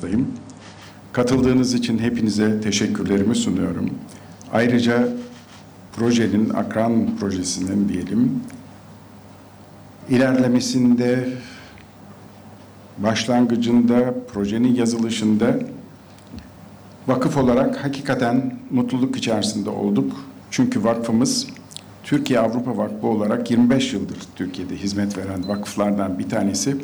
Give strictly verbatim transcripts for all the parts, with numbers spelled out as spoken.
karşınızdayım. Katıldığınız için hepinize teşekkürlerimi sunuyorum. Ayrıca projenin, Akran projesinin diyelim, ilerlemesinde, başlangıcında, projenin yazılışında vakıf olarak hakikaten mutluluk içerisinde olduk. Çünkü vakfımız Türkiye Avrupa Vakfı olarak yirmi beş yıldır Türkiye'de hizmet veren vakıflardan bir tanesi.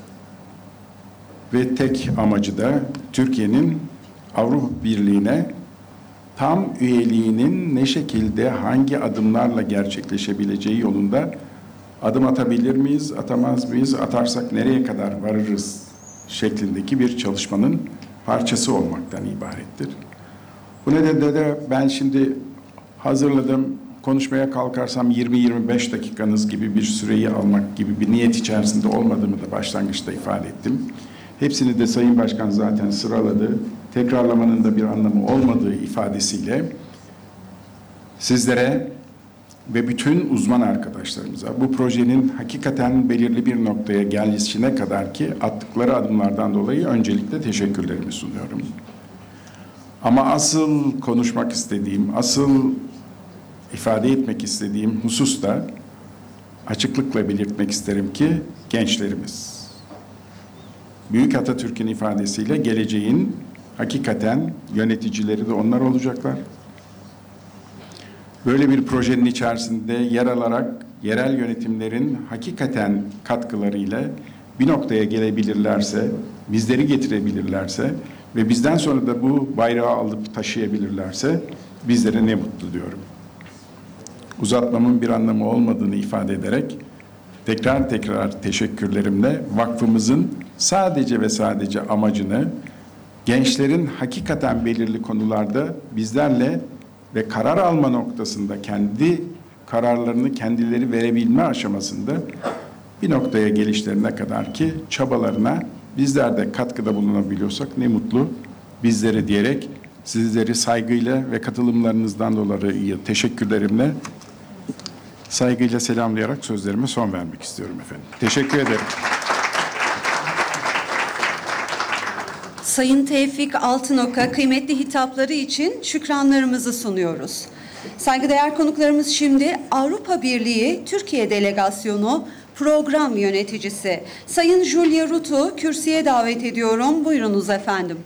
Ve tek amacı da Türkiye'nin Avrupa Birliği'ne tam üyeliğinin ne şekilde, hangi adımlarla gerçekleşebileceği yolunda adım atabilir miyiz, atamaz mıyız, atarsak nereye kadar varırız şeklindeki bir çalışmanın parçası olmaktan ibarettir. Bu nedenle de ben şimdi hazırladım, konuşmaya kalkarsam yirmi yirmi beş dakikanız gibi bir süreyi almak gibi bir niyet içerisinde olmadığımı da başlangıçta ifade ettim. Hepsini de Sayın Başkan zaten sıraladı. Tekrarlamanın da bir anlamı olmadığı ifadesiyle sizlere ve bütün uzman arkadaşlarımıza bu projenin hakikaten belirli bir noktaya gelişine kadar ki attıkları adımlardan dolayı öncelikle teşekkürlerimi sunuyorum. Ama asıl konuşmak istediğim, asıl ifade etmek istediğim husus da açıklıkla belirtmek isterim ki gençlerimiz. Büyük Atatürk'ün ifadesiyle geleceğin hakikaten yöneticileri de onlar olacaklar. Böyle bir projenin içerisinde yer alarak yerel yönetimlerin hakikaten katkılarıyla bir noktaya gelebilirlerse, bizleri getirebilirlerse ve bizden sonra da bu bayrağı alıp taşıyabilirlerse bizlere ne mutlu diyorum. Uzatmamın bir anlamı olmadığını ifade ederek tekrar tekrar teşekkürlerimle vakfımızın sadece ve sadece amacını gençlerin hakikaten belirli konularda bizlerle ve karar alma noktasında kendi kararlarını kendileri verebilme aşamasında bir noktaya gelişlerine kadar ki çabalarına bizler de katkıda bulunabiliyorsak ne mutlu bizlere diyerek sizleri saygıyla ve katılımlarınızdan dolayı teşekkürlerimle saygıyla selamlayarak sözlerime son vermek istiyorum efendim. Teşekkür ederim. Sayın Tevfik Altınok'a kıymetli hitapları için şükranlarımızı sunuyoruz. Saygıdeğer konuklarımız şimdi Avrupa Birliği Türkiye Delegasyonu Program Yöneticisi Sayın Julia Rut'u kürsüye davet ediyorum. Buyurunuz efendim.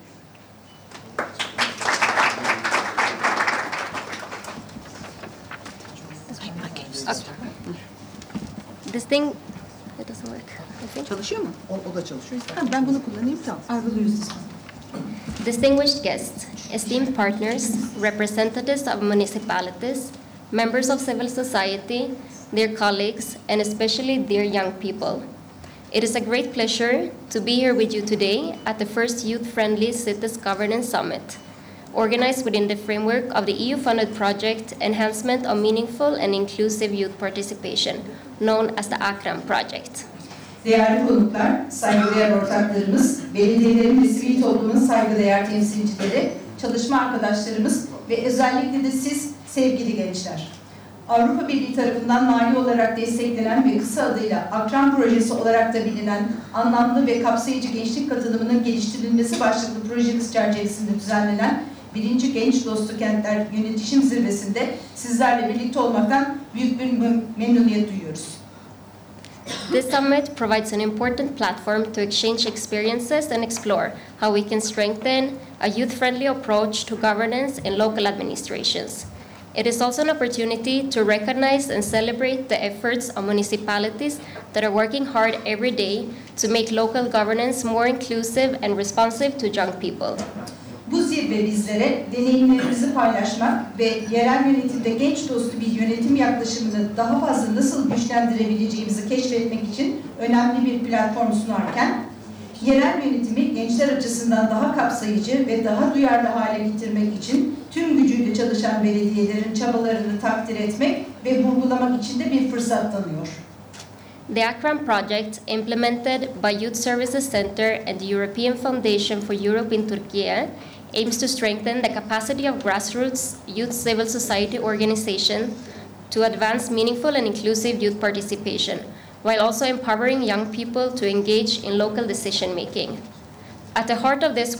This thing, it doesn't work. I think. Çalışıyor mu? O, o da çalışıyor. Ha, ben bunu kullanayım, tamam. I will use this one. Distinguished guests, esteemed partners, representatives of municipalities, members of civil society, dear colleagues, and especially dear young people. It is a great pleasure to be here with you today at the first Youth-Friendly Cities Governance Summit, organized within the framework of the E U-funded project Enhancement of Meaningful and Inclusive Youth Participation, known as the Akram Project. Değerli konuklar, saygıdeğer ortaklarımız, belediyelerin ve sivil toplumun saygıdeğer temsilcileri, çalışma arkadaşlarımız ve özellikle de siz sevgili gençler. Avrupa Birliği tarafından mali olarak desteklenen ve kısa adıyla Akram Projesi olarak da bilinen anlamlı ve kapsayıcı gençlik katılımının geliştirilmesi başlıklı projemiz çerçevesinde düzenlenen birinci Genç Dostu Kentler Yönetişim Zirvesi'nde sizlerle birlikte olmaktan büyük bir memnuniyet duyuyoruz. This summit provides an important platform to exchange experiences and explore how we can strengthen a youth-friendly approach to governance in local administrations. It is also an opportunity to recognize and celebrate the efforts of municipalities that are working hard every day to make local governance more inclusive and responsive to young people. Bu zirve bizlere deneyimlerimizi paylaşmak ve yerel yönetimde genç dostu bir yönetim yaklaşımını daha fazla nasıl güçlendirebileceğimizi keşfetmek için önemli bir platform sunarken, yerel yönetimi gençler açısından daha kapsayıcı ve daha duyarlı hale getirmek için tüm gücüyle çalışan belediyelerin çabalarını takdir etmek ve vurgulamak için de bir fırsat tanıyor. The Akram project, implemented by Youth Services Center and the European Foundation for Europe in Turkey, aims to strengthen the capacity of grassroots youth civil society organizations to advance meaningful and inclusive youth participation, while also empowering young people to engage in local decision making. At the heart of this